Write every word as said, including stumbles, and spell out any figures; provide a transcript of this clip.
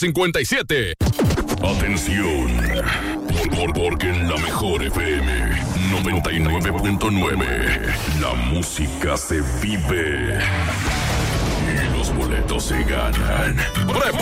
cincuenta y siete. Atención, por, por, porque en la mejor F M noventa y nueve punto nueve la música se vive y los boletos se ganan.